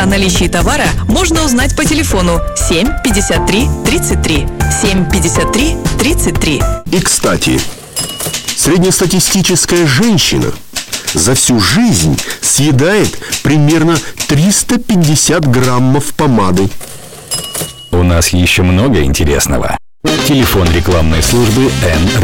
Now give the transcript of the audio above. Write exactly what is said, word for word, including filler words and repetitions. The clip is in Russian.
о наличии товара можно узнать по телефону семь пятьдесят три тридцать три. семь пятьдесят три тридцать три. И, кстати, среднестатистическая женщина за всю жизнь съедает примерно триста пятьдесят граммов помады. У нас еще много интересного. Телефон рекламной службы Н